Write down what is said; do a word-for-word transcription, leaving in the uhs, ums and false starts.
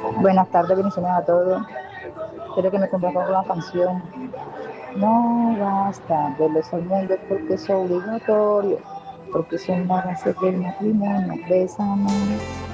Buenas tardes, bendiciones a todos. Quiero que me complazcan con la canción. No basta verlos al mundo porque es obligatorio, porque son las bases del matrimonio. Bésame.